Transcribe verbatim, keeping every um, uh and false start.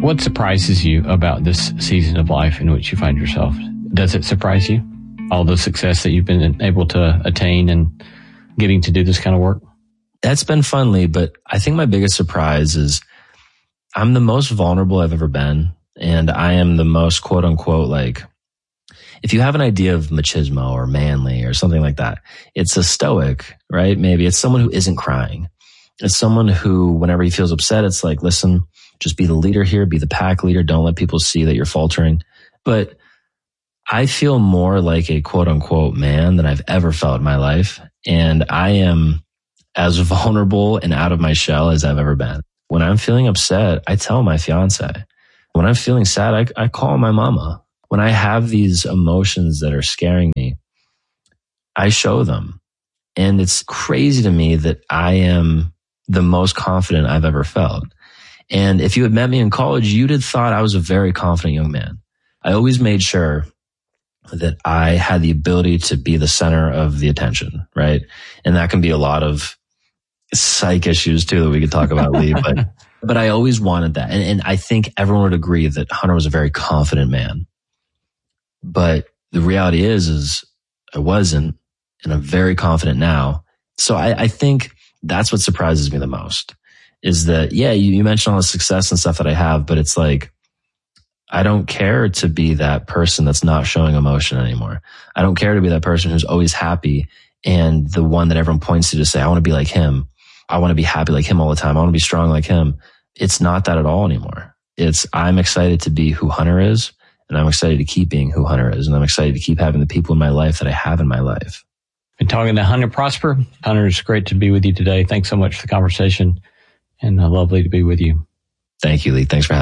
What surprises you about this season of life in which you find yourself? Does it surprise you? All the success that you've been able to attain and getting to do this kind of work? That's been fun, Lee, but I think my biggest surprise is I'm the most vulnerable I've ever been. And I am the most quote unquote, like, if you have an idea of machismo or manly or something like that, it's a stoic, right? Maybe it's someone who isn't crying. It's someone who, whenever he feels upset, it's like, listen, just be the leader here, be the pack leader. Don't let people see that you're faltering. But I feel more like a quote unquote man than I've ever felt in my life. And I am as vulnerable and out of my shell as I've ever been. When I'm feeling upset, I tell my fiance. When I'm feeling sad, I, I call my mama. When I have these emotions that are scaring me, I show them. And it's crazy to me that I am the most confident I've ever felt. And if you had met me in college, you'd have thought I was a very confident young man. I always made sure that I had the ability to be the center of the attention, right? And that can be a lot of psych issues too that we could talk about, Lee. But but I always wanted that. And, and I think everyone would agree that Hunter was a very confident man. But the reality is, is I wasn't, and I'm very confident now. So I, I think that's what surprises me the most is that, yeah, you, you mentioned all the success and stuff that I have, but it's like, I don't care to be that person that's not showing emotion anymore. I don't care to be that person who's always happy and the one that everyone points to to say, I want to be like him. I want to be happy like him all the time. I want to be strong like him. It's not that at all anymore. It's, I'm excited to be who Hunter is. And I'm excited to keep being who Hunter is. And I'm excited to keep having the people in my life that I have in my life. Been talking to Hunter Prosper. Hunter, it's great to be with you today. Thanks so much for the conversation and uh, lovely to be with you. Thank you, Lee. Thanks for having me.